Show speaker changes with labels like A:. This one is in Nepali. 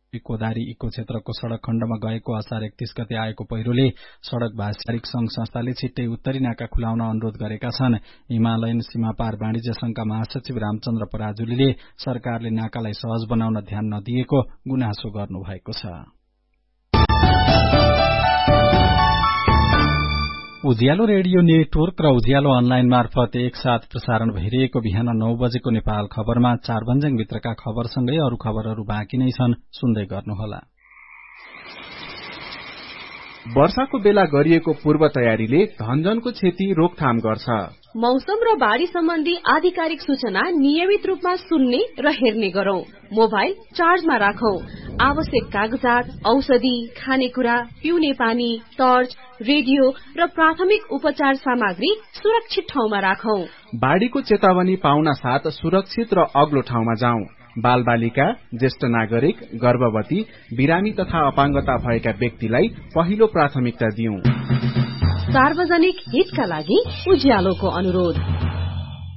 A: कोदारी इको क्षेत्रको सड़क खण्डमा गएको असार 31 गते आएको पहिरोले सड़क व्यावसायिक संघ संस्थाले छिट्टै उत्तरी नाका खुलाउन अनुरोध गरेका छन्। हिमालयन सीमापार वाणिज्य संघका महासचिव रामचन्द्र पराजुलीले सरकारले नाकालाई सहज बनाउन ध्यान नदिएको गुनासो गर्नुभएको छ। उज्यालो रेडियो नेटवर्क र उज्यालो अनलाइन मार्फत एकसाथ प्रसारण भइरहेको बिहान 9 बजेको नेपाल खबरमा 4 भन्ज्याङभित्रका खबरसँगै अरू खबरहरू बाँकी नै छन्, सुन्दै गर्नुहोला।
B: वर्षाको बेला गरिएको पूर्व तयारीले धनजनको क्षति रोकथाम गर्छ।
C: मौसम र बाढ़ी सम्बन्धी आधिकारिक सूचना नियमित रूपमा सुन्ने र हेर्ने गरौं। मोबाइल चार्जमा राखौं। आवश्यक कागजात, औषधि, खानेकुरा, पिउने पानी, टर्च, रेडियो र प्राथमिक उपचार सामग्री सुरक्षित ठाउँमा राखौं।
B: बाढ़ीको चेतावनी पाउन साथ सुरक्षित र अग्लो ठाउँमा जाउँ। बाल बालिका, ज्येष्ठ नागरिक, गर्भवती, बिरामी तथा अपाङ्गता भएका व्यक्तिलाई पहिलो प्राथमिकता दिउँ।
C: सार्वजनिक हितका लागि उज्यालोको अनुरोध।